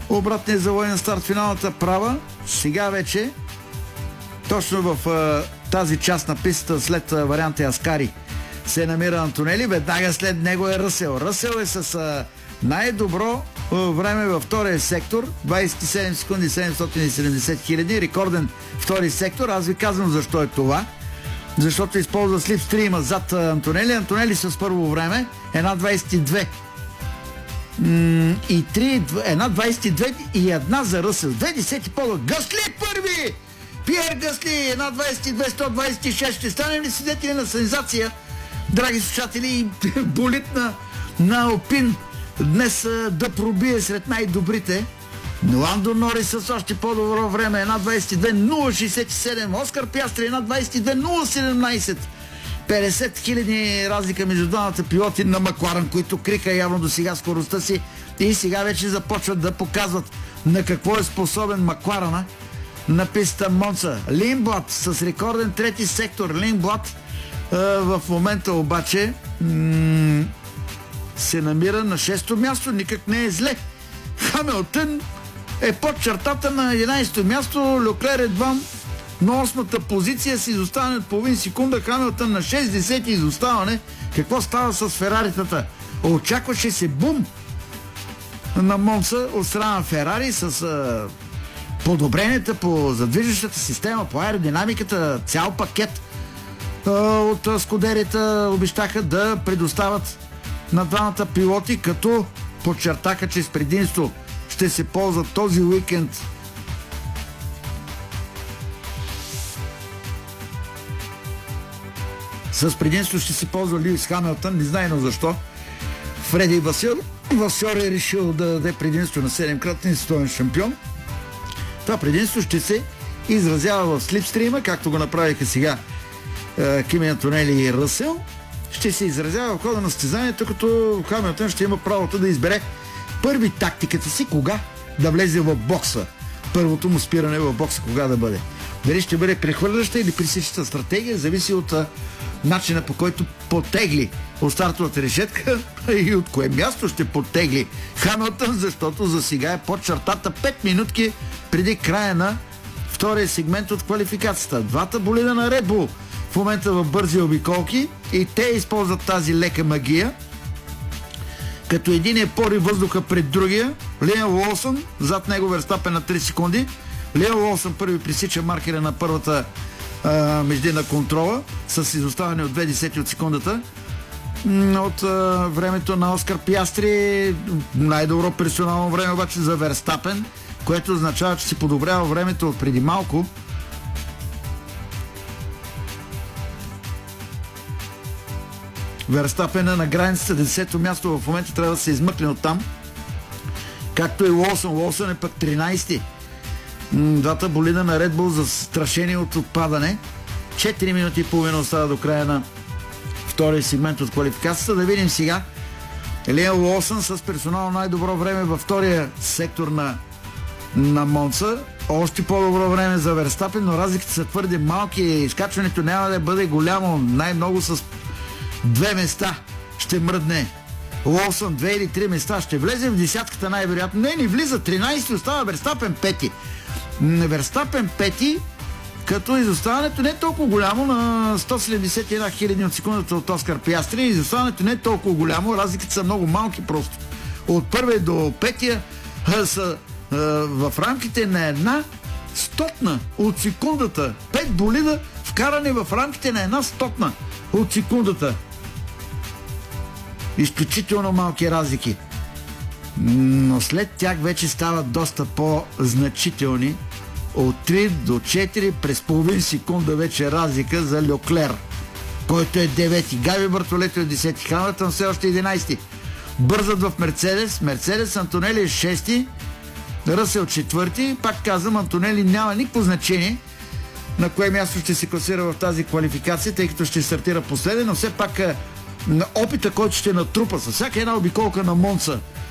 обратния завоен старт, финалната права. Сега вече точно в тази част на пистата след варианта Аскари се намира Антонели. Веднага след него е Ръсел. Ръсел е с най-добро време във втория сектор. 27 секунди 770 хиляди. Рекорден втори сектор. Аз ви казвам защо е това. Защото използва слипстрима зад Антонели. Антонели с първо време 1.22 и 3, 1.22 и една за Ръсел. 20 пола. Гъсли първи! Пиер Гъсли 1.22, 126. Ще станем ли свидетели на сензация, драги слушатели, болит на Алпин днес да пробие сред най-добрите? Ландо Норис с още по-добро време 1.22, 0.67. Оскар Пиастри 1.22, 0.17. 50 хиляди разлика между двамата пилоти на Макларен, които криха явно до сега скоростта си и сега вече започват да показват на какво е способен Макларена на писта Монца. Линблад с рекорден трети сектор. Линблад в момента обаче се намира на 6-то място. Никак не е зле. Хамилтън е под чертата на 11-то място. Леклер едва на 8-та позиция с изоставане от половин секунда. Хамилтън на 60 изоставане. Какво става с Фераритата? Очакваше се бум на Монца от страна на Ферари с подобренията по задвижващата система, по аеродинамиката, цял пакет от скудерията обещаха да предоставят на двамата пилоти, като подчертаха, че с предимство ще се ползват този уикенд с предимство ще се ползва Люис Хамилтън, не знайно защо. Фреди Васьор е решил да даде предимство на 7-кратен световен шампион. Това предимство ще се изразява в слипстрима, както го направиха сега Кими Антонели и Ръсел. Ще се изразява в хода на състезанието, като Хамилтън ще има правото да избере първи тактиката си, кога да влезе в бокса. Първото му спиране в бокса, кога да бъде. Дали ще бъде прехвърляща или пресичаща стратегия, зависи от начина, по който потегли от стартовата решетка и от кое място ще потегли Хамилтън, защото за сега е под чертата 5 минутки преди края на втория сегмент от квалификацията. Двата болида на Red Bull в момента в бързи обиколки и те използват тази лека магия, като един е пори въздуха пред другия. Лиам Лоусън, зад него Верстапен на 3 секунди. Лиам Лоусън първи пресича маркера на първата междинна контрола с изоставане от 2 от секундата от времето на Оскар Пиастри. Най-добро персонално време обаче за Верстапен, което означава, че си подобрява времето от преди малко. Верстапен е на границата 10-то място, в момента трябва да се измъкне от там. Както и Лоусън. Лоусън е пък 13-ти. Двата болида на Red Bull застрашени от отпадане. 4 минути и половина остава до края на втория сегмент от квалификацията. Да видим сега Лиам Лоусън с персонално най-добро време във втория сектор на Монца. Още по-добро време за Верстапен, но разликите са твърде малки. Изкачването няма да бъде голямо. Най-много с 2 места ще мръдне Лоусън, 2 или 3 места ще влезе в десятката най-вероятно. Не влиза 13, остава Верстапен 5. Верстапен 5, като изоставането не е толкова голямо на 171 хиляди от секундата от Оскар Пиастри. Изоставането не е толкова голямо, разликите са много малки просто. От първия до петия са в рамките на една стотна от секундата. 5 болида вкарани в рамките на една стотна от секундата. Изключително малки разлики. Но след тях вече стават доста по-значителни. От 3 до 4 през половин секунда вече разлика за Леклер, който е 9-ти. Габи Бартолето е 10-ти. Хамилтън все още 11-ти. Бързат в Мерцедес. Мерцедес, Антонели е 6-ти. Ръсел 4-ти. Пак казвам, Антонели няма никакво значение на кое място ще се класира в тази квалификация, тъй като ще стартира последен, но все пак на опита, който ще натрупа с всяка една обиколка на Монца